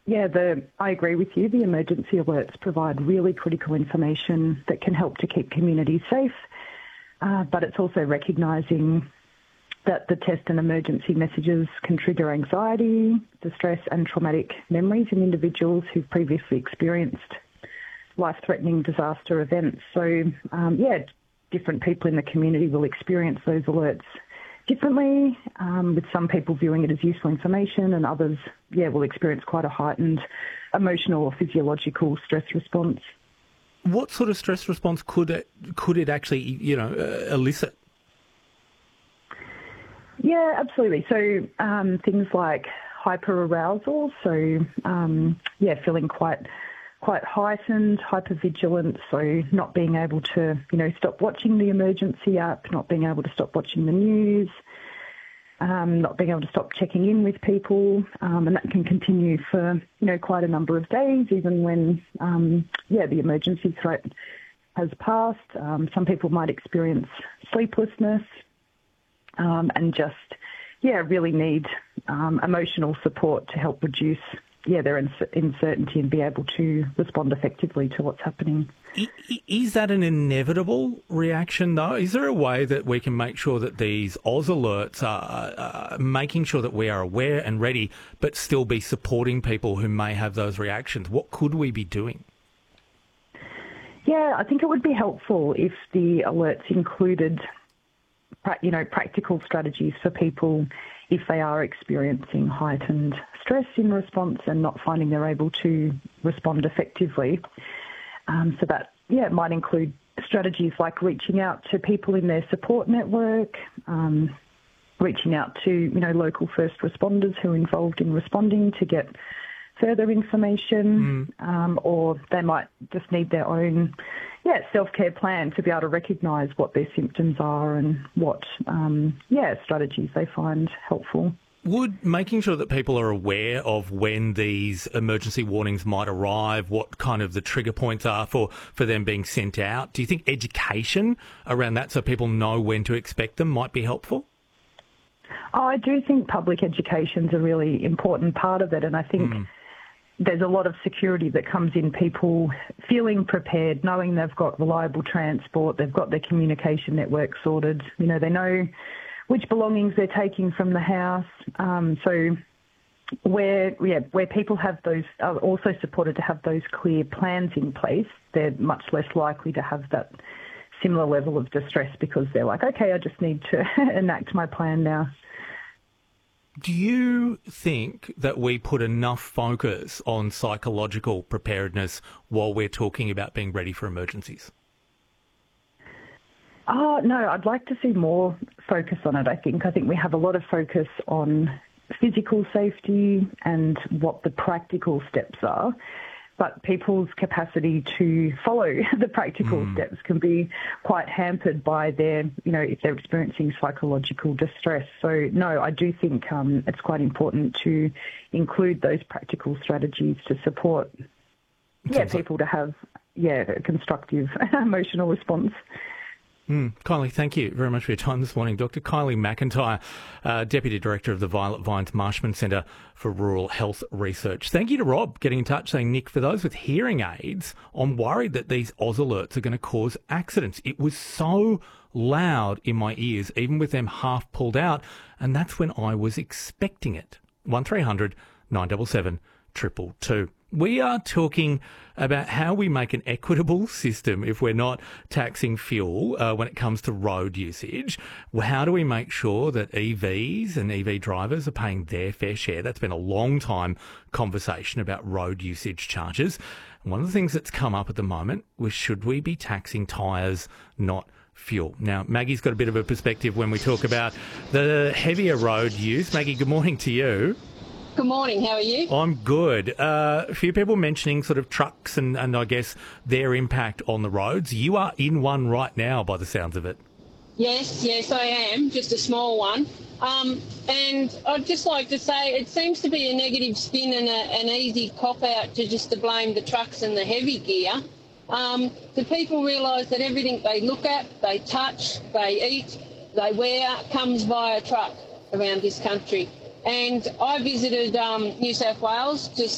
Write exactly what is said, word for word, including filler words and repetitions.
Yeah, the, I agree with you. The emergency alerts provide really critical information that can help to keep communities safe, uh, but it's also recognising that the test and emergency messages can trigger anxiety, distress and traumatic memories in individuals who've previously experienced life-threatening disaster events. So, um, yeah, different people in the community will experience those alerts differently, um, with some people viewing it as useful information and others, yeah, will experience quite a heightened emotional or physiological stress response. What sort of stress response could it, could it actually, you know, uh, elicit? Yeah, absolutely. So um, things like hyperarousal, so um, yeah, feeling quite quite heightened, hypervigilance, so not being able to, you know, stop watching the emergency app, not being able to stop watching the news, um, not being able to stop checking in with people, um, and that can continue for, you know, quite a number of days, even when, um, yeah, the emergency threat has passed. Um, some people might experience sleeplessness um, and just, yeah, really need um, emotional support to help reduce yeah, their uncertainty and be able to respond effectively to what's happening. Is that an inevitable reaction, though? Is there a way that we can make sure that these Oz alerts are uh, making sure that we are aware and ready, but still be supporting people who may have those reactions? What could we be doing? Yeah, I think it would be helpful if the alerts included, you know, practical strategies for people if they are experiencing heightened stress in response and not finding they're able to respond effectively. Um, so that, yeah, it might include strategies like reaching out to people in their support network, um, reaching out to, you know, local first responders who are involved in responding to get further information, mm. um, or they might just need their own, yeah, self-care plan to be able to recognise what their symptoms are and what, um, yeah, strategies they find helpful. Would making sure that people are aware of when these emergency warnings might arrive, what kind of the trigger points are for, for them being sent out, do you think education around that so people know when to expect them might be helpful? Oh, I do think public education's a really important part of it, and I think mm. there's a lot of security that comes in people feeling prepared, knowing they've got reliable transport, they've got their communication network sorted, you know, they know which belongings they're taking from the house. Um, so where, yeah, where people have those, are also supported to have those clear plans in place, they're much less likely to have that similar level of distress because they're like, okay, I just need to enact my plan now. Do you think that we put enough focus on psychological preparedness while we're talking about being ready for emergencies? Oh, no, I'd like to see more focus on it, I think. I think we have a lot of focus on physical safety and what the practical steps are, but people's capacity to follow the practical mm. steps can be quite hampered by their, you know, if they're experiencing psychological distress. So, no, I do think um, it's quite important to include those practical strategies to support, yeah, Sounds people like... to have, yeah, a constructive emotional response. Mm, Kylie, thank you very much for your time this morning. Doctor Kylie McIntyre, uh, Deputy Director of the Violet Vines Marshman Centre for Rural Health Research. Thank you to Rob getting in touch saying, Nick, for those with hearing aids, I'm worried that these Oz alerts are going to cause accidents. It was so loud in my ears, even with them half pulled out, and that's when I was expecting it. one three hundred nine seven seven two two two. We are talking about how we make an equitable system if we're not taxing fuel uh, when it comes to road usage. How do we make sure that E Vs and E V drivers are paying their fair share? That's been a long time conversation about road usage charges. And one of the things that's come up at the moment was, should we be taxing tyres, not fuel? Now, Maggie's got a bit of a perspective when we talk about the heavier road use. Maggie, good morning to you. Good morning, how are you? I'm good. Uh, a few people mentioning sort of trucks and, and I guess their impact on the roads. You are in one right now by the sounds of it. Yes, yes, I am, just a small one. Um, and I'd just like to say it seems to be a negative spin and a, an easy cop-out to just to blame the trucks and the heavy gear. Um, do people realise that everything they look at, they touch, they eat, they wear, comes via truck around this country? And I visited um, New South Wales just